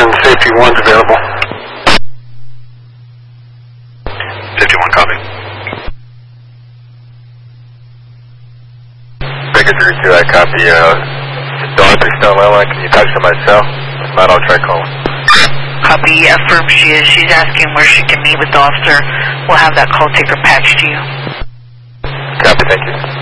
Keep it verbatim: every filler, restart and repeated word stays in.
location, safety one's available. Safety one, copy. Baker three two, I copy. Uh, Dawn, three still on my line. Can you touch on my cell? If not, I'll try calling. Copy, affirm she is. She's asking where she can meet with the officer. We'll have that call taker patched to you. Copy, thank you.